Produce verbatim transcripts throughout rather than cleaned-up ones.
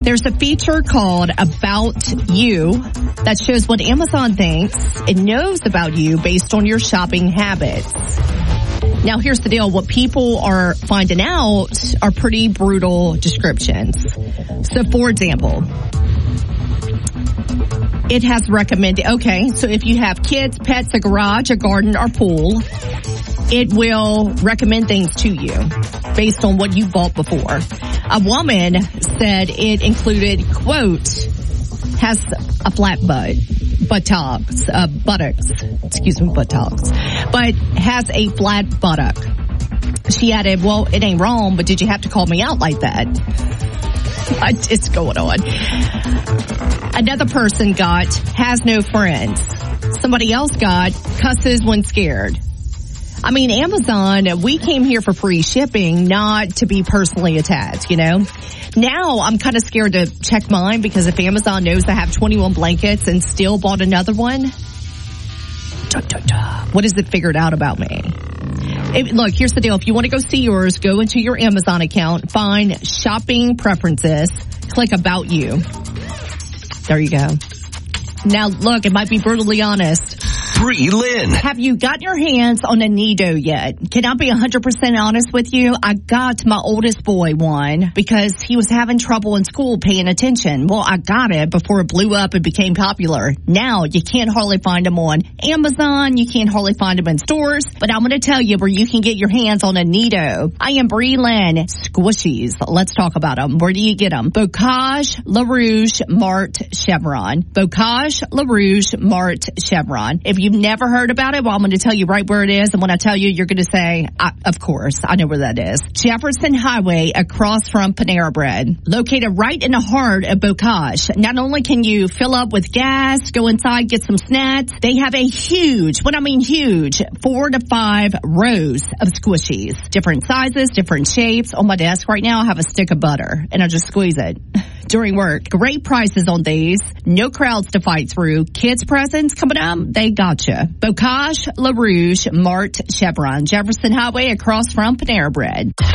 There's a feature called About You that shows what Amazon thinks it knows about you based on your shopping habits. Now, here's the deal. What people are finding out are pretty brutal descriptions. So, for example, it has recommended, okay, so if you have kids, pets, a garage, a garden, or pool, it will recommend things to you based on what you bought before. A woman said it included, quote, has a flat butt, buttocks, uh, buttocks, excuse me, buttocks, but has a flat buttock. She added, well, it ain't wrong, but did you have to call me out like that? What is going on? Another person got, has no friends. Somebody else got, cusses when scared. I mean, Amazon, we came here for free shipping, not to be personally attacked, you know? Now I'm kind of scared to check mine because if Amazon knows I have twenty-one blankets and still bought another one, da, da, da, what has it figured out about me? If, look, here's the deal. If you want to go see yours, go into your Amazon account, find shopping preferences, click About You. There you go. Now, look, it might be brutally honest. Bree Lynn. Have you gotten your hands on a Nido yet? Can I be one hundred percent honest with you? I got my oldest boy one because he was having trouble in school paying attention. Well, I got it before it blew up and became popular. Now, you can't hardly find them on Amazon. You can't hardly find them in stores. But I'm going to tell you where you can get your hands on a Nido. I am Bree Lynn. Squishies. Let's talk about them. Where do you get them? Bocage, LaRouche, Mart, Chevron. Bocage, LaRouche, Mart, Chevron. If you You've never heard about it? Well, I'm going to tell you right where it is. And when I tell you, you're going to say, I, of course, I know where that is. Jefferson Highway across from Panera Bread. Located right in the heart of Bocage. Not only can you fill up with gas, go inside, get some snacks, they have a huge, what I mean huge, four to five rows of squishies. Different sizes, different shapes. On my desk right now, I have a stick of butter, and I just squeeze it during work. Great prices on these. No crowds to fight through. Kids' presents coming up, they gotcha. Bocage, LaRouche, Mart, Chevron. Jefferson Highway across from Panera Bread. The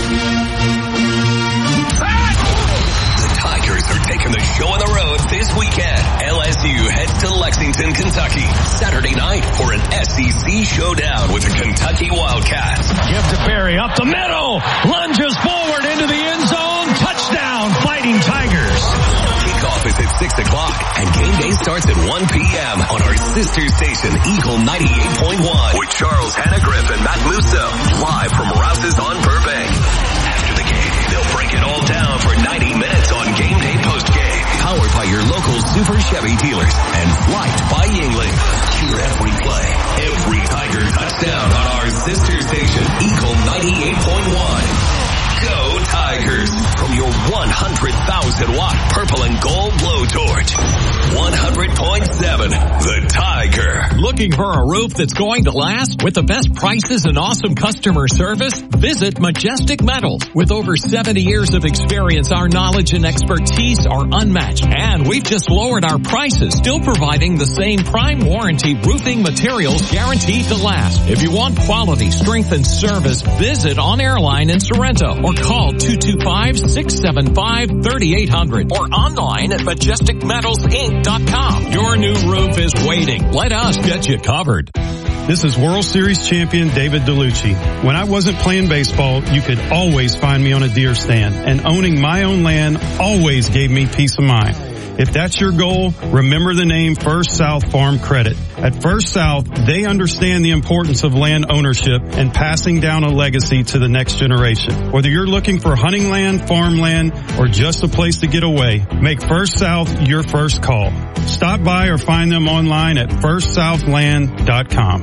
Tigers are taking the show on the road this weekend. L S U heads to Lexington, Kentucky, Saturday night for an S E C showdown with the Kentucky Wildcats. Give to Berry up the middle. Lunges forward into the end zone. Touchdown, Fighting Tigers. Kickoff is at six o'clock, and game day starts at one p.m. on our sister station, Eagle ninety-eight point one, with Charles Hannah-Griff and Matt Musso, live from Rouse's on Burbank. After the game, they'll break it all down for ninety minutes on Game Day Postgame, powered by your local Super Chevy dealers and Flight by Yingling. Hear every play, every Tiger touchdown on our sister station, Eagle ninety-eight point one. Go Tigers from your one hundred thousand watt purple and gold blowtorch. one hundred point seven, The Tiger. Looking for a roof that's going to last with the best prices and awesome customer service? Visit Majestic Metals. With over seventy years of experience, our knowledge and expertise are unmatched. And we've just lowered our prices, still providing the same prime warranty roofing materials guaranteed to last. If you want quality, strength, and service, visit On Airline in Sorrento or call two two five, six seven five, three eight zero zero or online at majestic metals inc dot com. Your new roof is waiting. Let us get you covered. This is World Series champion David DeLucci. When I wasn't playing baseball, you could always find me on a deer stand, and owning my own land always gave me peace of mind. If that's your goal, remember the name First South Farm Credit. At First South, they understand the importance of land ownership and passing down a legacy to the next generation. Whether you're looking for hunting land, farmland, or just a place to get away, make First South your first call. Stop by or find them online at first south land dot com.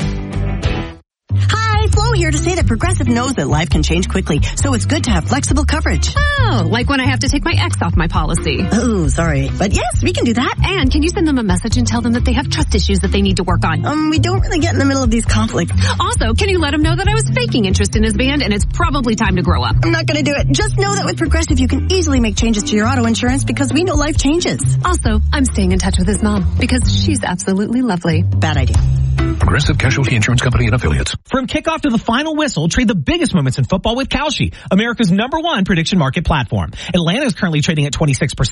Hi, Flo here to say that Progressive knows that life can change quickly, so it's good to have flexible coverage. Oh, like when I have to take my ex off my policy. Oh, sorry. But yes, we can do that. And can you send them a message and tell them that they have trust issues that they need to work on? Um, we don't really get in the middle of these conflicts. Also, can you let him know that I was faking interest in his band and it's probably time to grow up? I'm not going to do it. Just know that with Progressive, you can easily make changes to your auto insurance because we know life changes. Also, I'm staying in touch with his mom because she's absolutely lovely. Bad idea. Progressive Casualty Insurance Company and Affiliates. From kickoff to the final whistle, trade the biggest moments in football with Kalshi, America's number one prediction market platform. Atlanta is currently trading at twenty-six percent.